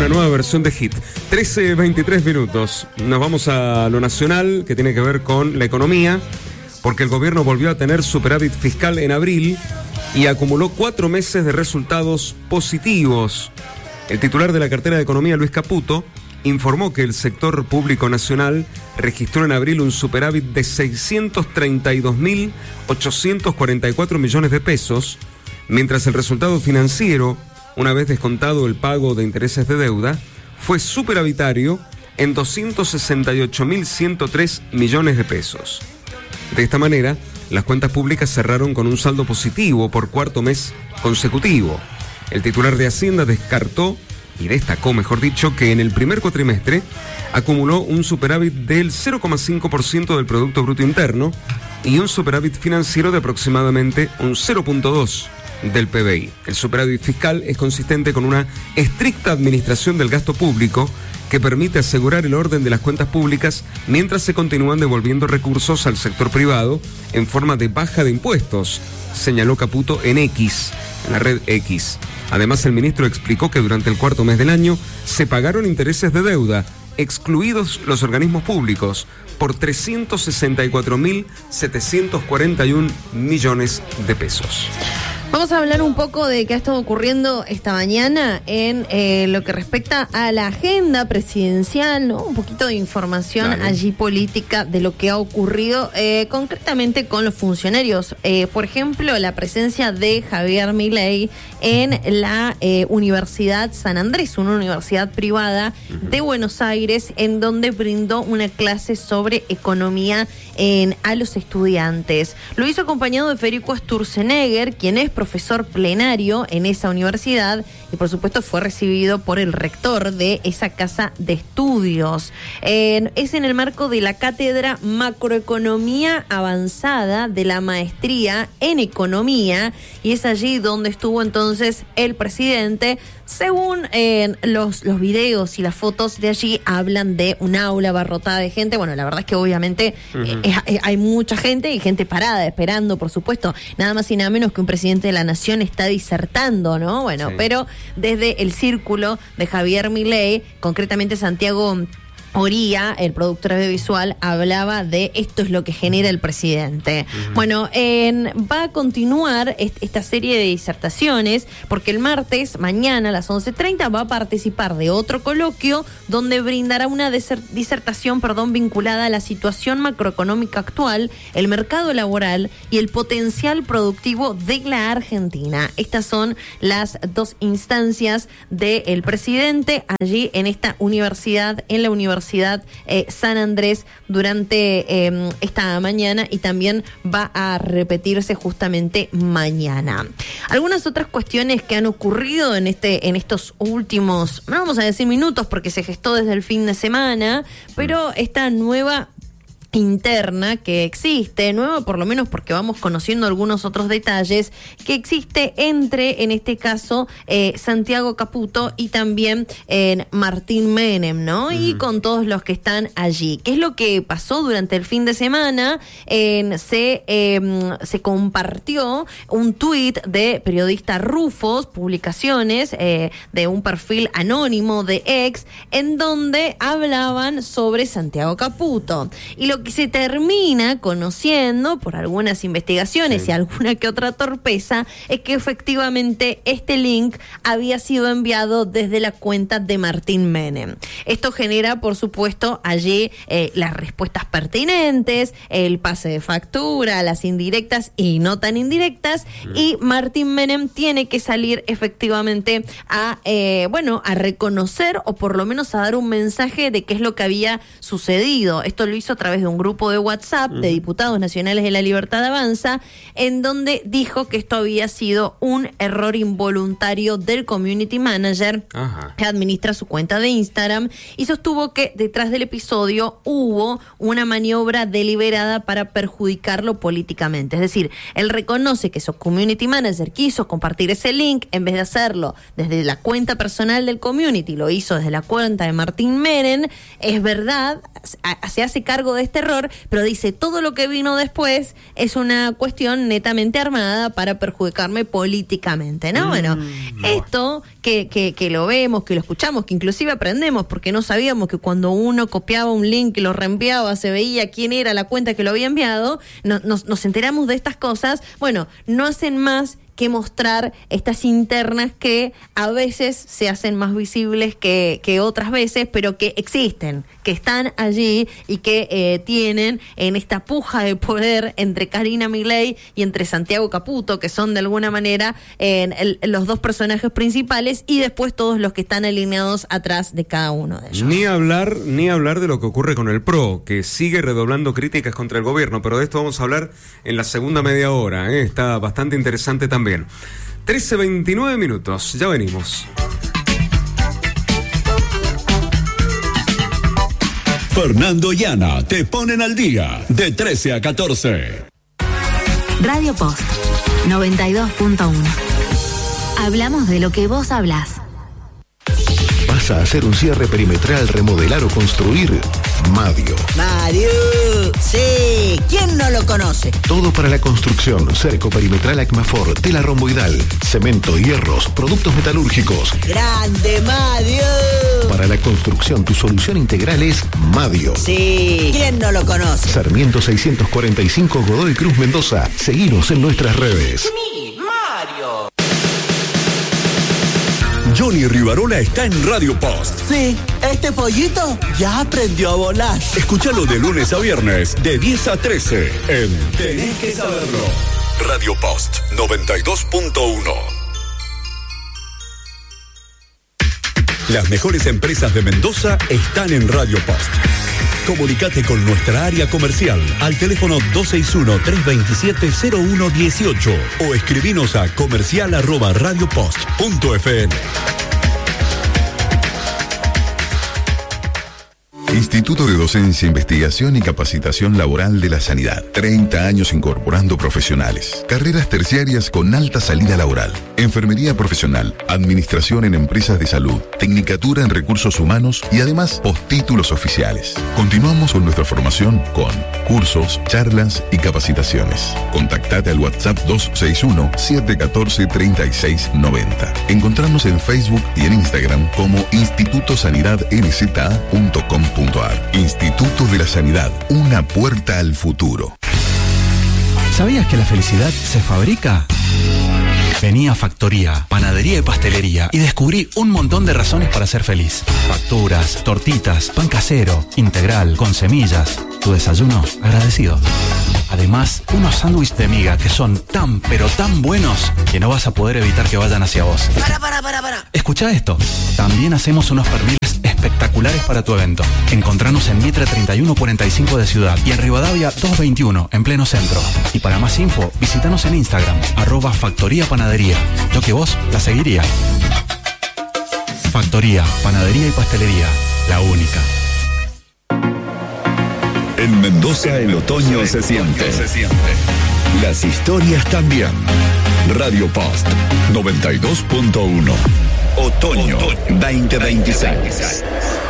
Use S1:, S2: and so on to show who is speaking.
S1: una nueva versión de Hit. 13:23 minutos. Nos vamos a lo nacional, que tiene que ver con la economía, porque el gobierno volvió a tener superávit fiscal en abril y acumuló 4 meses de resultados positivos. El titular de la cartera de Economía, Luis Caputo, informó que el sector público nacional registró en abril un superávit de 632.844 millones de pesos, mientras el resultado financiero, una vez descontado el pago de intereses de deuda, fue superavitario en 268.103 millones de pesos. De esta manera, las cuentas públicas cerraron con un saldo positivo por cuarto mes consecutivo. El titular de Hacienda destacó, mejor dicho, que en el primer cuatrimestre acumuló un superávit del 0,5% del Producto Bruto Interno y un superávit financiero de aproximadamente un 0,2% del PBI. El superávit fiscal es consistente con una estricta administración del gasto público que permite asegurar el orden de las cuentas públicas mientras se continúan devolviendo recursos al sector privado en forma de baja de impuestos, señaló Caputo en la red X. Además, el ministro explicó que durante el cuarto mes del año se pagaron intereses de deuda, excluidos los organismos públicos, por 364.741 millones de pesos.
S2: Vamos a hablar un poco de qué ha estado ocurriendo esta mañana en lo que respecta a la agenda presidencial, ¿no? Un poquito de información allí política de lo que ha ocurrido concretamente con los funcionarios. Por ejemplo, la presencia de Javier Milei en la Universidad San Andrés, una universidad privada de Buenos Aires, en donde brindó una clase sobre economía a los estudiantes. Lo hizo acompañado de Federico Sturzenegger, quien es profesor plenario en esa universidad y por supuesto fue recibido por el rector de esa casa de estudios. Es en el marco de la cátedra Macroeconomía Avanzada de la Maestría en Economía y es allí donde estuvo entonces el presidente. Según los videos y las fotos de allí hablan de un aula abarrotada de gente. Bueno, la verdad es que obviamente hay mucha gente y gente parada esperando, por supuesto, nada más y nada menos que un presidente de la nación está disertando, ¿no? Bueno, sí. Pero desde el círculo de Javier Milei, concretamente Santiago Oría, el productor audiovisual, hablaba de esto es lo que genera el presidente. Bueno, va a continuar esta serie de disertaciones porque el martes, mañana a las 11:30, va a participar de otro coloquio donde brindará una disertación vinculada a la situación macroeconómica actual, el mercado laboral y el potencial productivo de la Argentina. Estas son las dos instancias del presidente allí en esta universidad, en la Universidad San Andrés durante esta mañana y también va a repetirse justamente mañana. Algunas otras cuestiones que han ocurrido en estos últimos, no vamos a decir minutos porque se gestó desde el fin de semana, pero esta nueva interna que existe, nueva por lo menos porque vamos conociendo algunos otros detalles, que existe entre, en este caso, Santiago Caputo y también Martín Menem, ¿no? Y con todos los que están allí. ¿Qué es lo que pasó durante el fin de semana? Se compartió un tuit de periodista Rufos, publicaciones de un perfil anónimo de X, en donde hablaban sobre Santiago Caputo. Y lo que se termina conociendo por algunas investigaciones y alguna que otra torpeza es que efectivamente este link había sido enviado desde la cuenta de Martín Menem. Esto genera, por supuesto, allí las respuestas pertinentes, el pase de factura, las indirectas y no tan indirectas, y Martín Menem tiene que salir efectivamente a reconocer o por lo menos a dar un mensaje de qué es lo que había sucedido. Esto lo hizo a través de un grupo de WhatsApp de diputados nacionales de La Libertad Avanza, en donde dijo que esto había sido un error involuntario del community manager que administra su cuenta de Instagram, y sostuvo que detrás del episodio hubo una maniobra deliberada para perjudicarlo políticamente. Es decir, él reconoce que su community manager quiso compartir ese link, en vez de hacerlo desde la cuenta personal del community, lo hizo desde la cuenta de Martín Menem. Es verdad, se hace cargo de este error, pero dice, todo lo que vino después es una cuestión netamente armada para perjudicarme políticamente, ¿no? Bueno, esto que lo vemos, que lo escuchamos, que inclusive aprendemos, porque no sabíamos que cuando uno copiaba un link y lo reenviaba, se veía quién era la cuenta que lo había enviado, nos enteramos de estas cosas. Bueno, no hacen más que mostrar estas internas que a veces se hacen más visibles que otras veces, pero que existen, que están allí y que tienen en esta puja de poder entre Karina Milei y entre Santiago Caputo, que son de alguna manera los dos personajes principales, y después todos los que están alineados atrás de cada uno de ellos.
S1: Ni hablar de lo que ocurre con el PRO, que sigue redoblando críticas contra el gobierno, pero de esto vamos a hablar en la segunda media hora, está bastante interesante también. 13:29 minutos, ya venimos.
S3: Fernando y Ana te ponen al día de 13 a 14.
S4: Radio Post 92.1. Hablamos de lo que vos hablás.
S5: ¿Vas a hacer un cierre perimetral, remodelar o construir? Madio.
S6: Madio, sí, ¿quién no lo conoce?
S5: Todo para la construcción, cerco perimetral Acmafor, tela romboidal, cemento, hierros, productos metalúrgicos.
S6: ¡Grande, Madio!
S5: Para la construcción, tu solución integral es Madio.
S6: Sí, ¿quién no lo conoce?
S5: Sarmiento 645, Godoy Cruz, Mendoza. Seguinos en nuestras redes.
S6: ¡Mi Mario!
S3: Johnny Rivarola está en Radio Post.
S6: Sí, este pollito ya aprendió a volar.
S3: Escúchalo de lunes a viernes, de 10 a 13, en Tenés que saberlo. Radio Post 92.1. Las mejores empresas de Mendoza están en Radio Post. Comunicate con nuestra área comercial al teléfono 261-327-0118 o escribinos a comercial@radiopost.fm.
S7: Instituto de Docencia, Investigación y Capacitación Laboral de la Sanidad. 30 años incorporando profesionales. Carreras terciarias con alta salida laboral. Enfermería profesional, administración en empresas de salud, tecnicatura en recursos humanos y además postítulos oficiales. Continuamos con nuestra formación con cursos, charlas y capacitaciones. Contactate al WhatsApp 261-714-3690. Encontrarnos en Facebook y en Instagram como institutosanidadnza.com.ar. Instituto de la Sanidad, una puerta al futuro.
S8: ¿Sabías que la felicidad se fabrica? Vení a Factoría, panadería y pastelería y descubrí un montón de razones para ser feliz. Facturas, tortitas, pan casero, integral, con semillas. Tu desayuno agradecido. Además, unos sándwiches de miga que son tan, pero tan buenos que no vas a poder evitar que vayan hacia vos.
S6: Para.
S8: Escucha esto. También hacemos unos perniles espectaculares para tu evento. Encontranos en Mitre 3145 de Ciudad y en Rivadavia 221 en pleno centro. Y para más info, visitanos en Instagram @Factoría Panadería. Yo que vos la seguiría. Factoría, panadería y pastelería, la única.
S3: En Mendoza el otoño se siente. Las historias también. Radio Post 92.1. Otoño 2026.